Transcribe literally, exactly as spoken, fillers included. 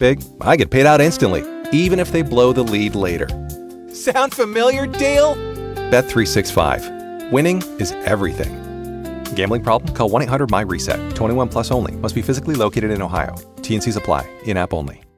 big, I get paid out instantly, even if they blow the lead later. Sound familiar, Dale? Bet three sixty-five. Winning is everything. Gambling problem? Call one eight hundred M Y RESET. twenty-one plus only. Must be physically located in Ohio. T N Cs apply. In-app only.